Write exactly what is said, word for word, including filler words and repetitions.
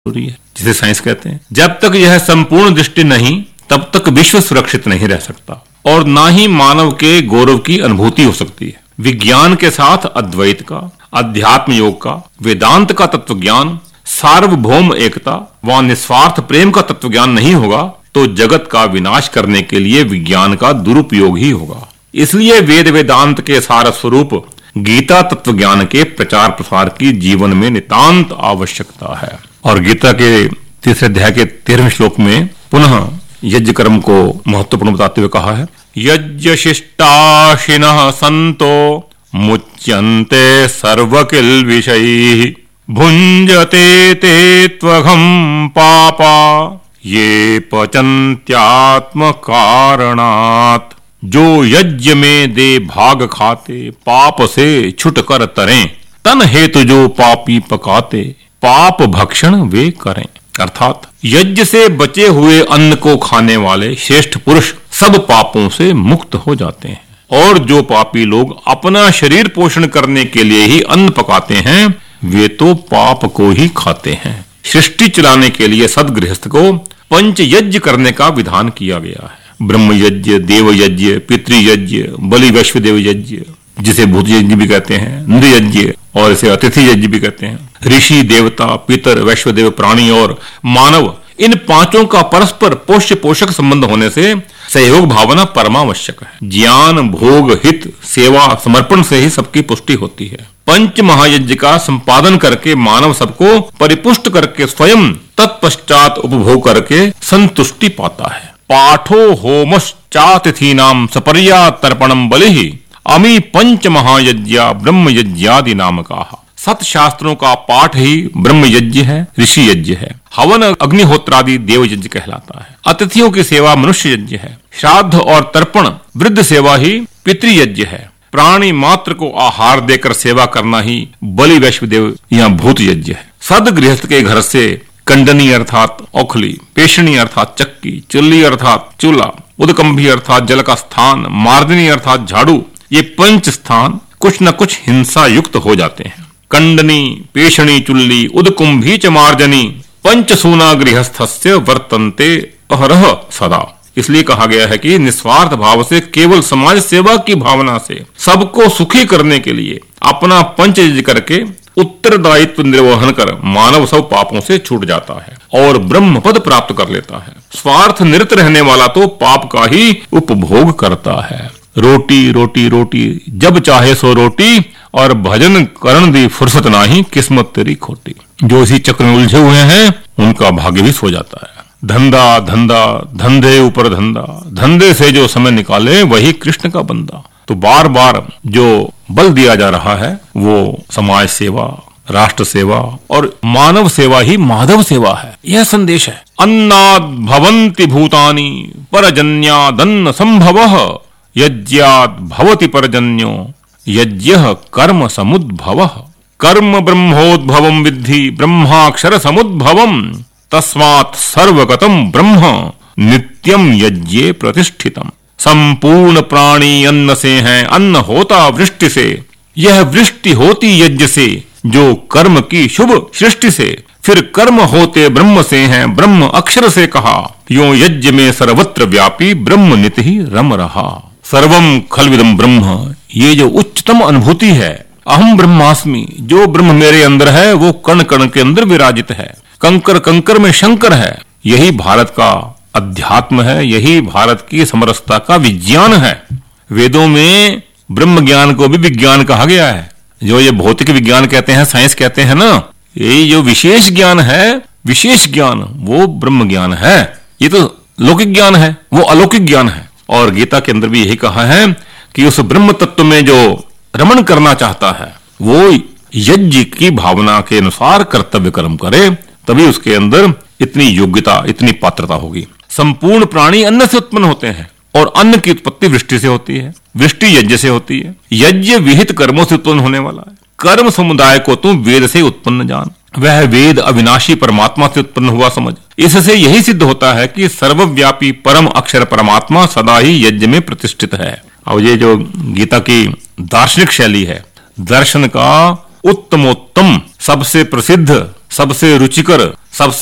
जरूरी है, जिसे साइंस कहते हैं। जब तक यह संपूर्ण दृष्टि नहीं तब तक विश्व सुरक्षित नहीं रह सकता और ना ही मानव के गौरव की अनुभूति हो सकती है। विज्ञान के साथ अद्वैत का, अध्यात्म योग का, वेदांत का तत्व ज्ञान, सार्वभौम एकता व निस्वार्थ प्रेम का तत्व ज्ञान नहीं होगा तो जगत का विनाश करने के लिए विज्ञान का दुरुपयोग ही होगा। इसलिए वेद वेदांत के सार स्वरूप गीता तत्व ज्ञान के प्रचार प्रसार की जीवन में नितांत आवश्यकता है। और गीता के तीसरे अध्याय के तेरहवें श्लोक में पुनः यज्ञ कर्म को महत्वपूर्ण बताते हुए कहा है, यज्ञ शिष्टाशिनः संतो मुच्यन्ते सर्वकिल विषयैः भुञ्जते ते त्वघं पापा ये पचन्त्यात्म कारणात्। जो यज्ञ में दे भाग खाते पाप से छुट कर तरें, तन हेतु जो पापी पकाते पाप भक्षण वे करें। अर्थात यज्ञ से बचे हुए अन्न को खाने वाले श्रेष्ठ पुरुष सब पापों से मुक्त हो जाते हैं और जो पापी लोग अपना शरीर पोषण करने के लिए ही अन्न पकाते हैं वे तो पाप को ही खाते हैं। सृष्टि चलाने के लिए सदगृहस्थ को पंच यज्ञ करने का विधान किया गया है। ब्रह्म यज्ञ, देव यज्ञ, पितृ यज्ञ, बलि वैश्वदेव यज्ञ, जिसे भूत यज्ञ भी कहते हैं, नृ यज्ञ और इसे अतिथि यज्ञ भी कहते हैं। ऋषि, देवता, पितर, वैश्वदेव, प्राणी और मानव, इन पांचों का परस्पर पोष्य पोषक संबंध होने से सहयोग भावना परमावश्यक है। ज्ञान, भोग, हित, सेवा, समर्पण से ही सबकी पुष्टि होती है। पंच महायज्ञ का संपादन करके मानव सबको परिपुष्ट करके स्वयं तत्पश्चात उपभोग करके संतुष्टि पाता है। पाठो होमश्चातिथीनाम सपर्या तर्पणम बलिहि अमी पंच महायज्ञा ब्रह्म यज्ञादि नाम का। सत शास्त्रों का पाठ ही ब्रह्म यज्ञ है, ऋषि यज्ञ है। हवन अग्निहोत्रादि देव यज्ञ कहलाता है। अतिथियों की सेवा मनुष्य यज्ञ है। श्राद्ध और तर्पण वृद्ध सेवा ही पितृ यज्ञ है। प्राणी मात्र को आहार देकर सेवा करना ही बलि वैश्वदेव या भूत यज्ञ है। सद गृहस्थ के घर से कंडनी अर्थात औखली, पेशनी अर्थात चक्की, चुल्ली अर्थात चूल्हा, उदकंभी अर्थात जल का स्थान, मार्दनी अर्थात झाड़ू, ये पंच स्थान कुछ न कुछ हिंसा युक्त हो जाते हैं। कंडनी, पेशणी, चुल्ली, उदकुंभी च मार्जनी पंचसूना गृहस्थस्य वर्तन्ते अहरह सदा। इसलिए कहा गया है कि निस्वार्थ भाव से केवल समाज सेवा की भावना से सबको सुखी करने के लिए अपना पंच यज्ञ करके उत्तरदायित्व निर्वहन कर मानव सब पापों से छूट जाता है और ब्रह्म पद प्राप्त कर लेता है। स्वार्थ निरत रहने वाला तो पाप का ही उपभोग करता है। रोटी रोटी रोटी जब चाहे सो रोटी और भजन करण दी फुर्सत नाही किस्मत तेरी खोटी। जो इसी चक्र में उलझे हुए हैं उनका भाग्य भी सो जाता है। धंधा धंधा धंधे ऊपर धंधा, धंधे से जो समय निकाले वही कृष्ण का बंदा। तो बार बार जो बल दिया जा रहा है वो समाज सेवा, राष्ट्र सेवा और मानव सेवा ही माधव सेवा है। यह संदेश है। अन्नाद भवन्ति भूतानि परजन्यादन्न संभवः यज्ञात् भवति परजन्यो यज्ञः कर्म समुद्भवः। कर्म ब्रह्मोद्भवं विद्धि ब्रह्माक्षर समुद्भवम् तस्मात् सर्वगतं ब्रह्म नित्यं यज्ञे प्रतिष्ठितम्। संपूर्ण प्राणी अन्न से हैं, अन्न होता वृष्टि से, यह वृष्टि होती यज्ञ से, जो कर्म की शुभ सृष्टि से, फिर कर्म होते ब्रह्म से हैं, ब्रह्म अक्षर से कहा, यो यज्ञ में सर्वत्र व्यापी ब्रह्म नित ही रम रहा। सर्वम खलविदम ब्रह्म, ये जो उच्चतम अनुभूति है, अहम ब्रह्मास्मि, जो ब्रह्म मेरे अंदर है वो कण कण के अंदर विराजित है, कंकर कंकर में शंकर है। यही भारत का अध्यात्म है, यही भारत की समरसता का विज्ञान है। वेदों में ब्रह्म ज्ञान को भी विज्ञान कहा गया है। जो ये भौतिक विज्ञान कहते हैं, साइंस कहते हैं ना, ये जो विशेष ज्ञान है, विशेष ज्ञान वो ब्रह्म ज्ञान है। ये तो लौकिक ज्ञान है, वो अलौकिक ज्ञान है। और गीता के अंदर भी यही कहा है कि उस ब्रह्म तत्व में जो रमण करना चाहता है वो यज्ञ की भावना के अनुसार कर्तव्य कर्म करे, तभी उसके अंदर इतनी योग्यता, इतनी पात्रता होगी। संपूर्ण प्राणी अन्न से उत्पन्न होते हैं और अन्न की उत्पत्ति वृष्टि से होती है, वृष्टि यज्ञ से होती है। यज्ञ विहित कर्मों से उत्पन्न होने वाला है। कर्म समुदाय को तुम वेद से उत्पन्न जान, वह वेद अविनाशी परमात्मा से उत्पन्न हुआ समझ। इससे यही सिद्ध होता है कि सर्वव्यापी परम अक्षर परमात्मा सदा ही यज्ञ में प्रतिष्ठित है। और ये जो गीता की दार्शनिक शैली है, दर्शन का उत्तमोत्तम सबसे प्रसिद्ध सबसे रुचिकर, सबसे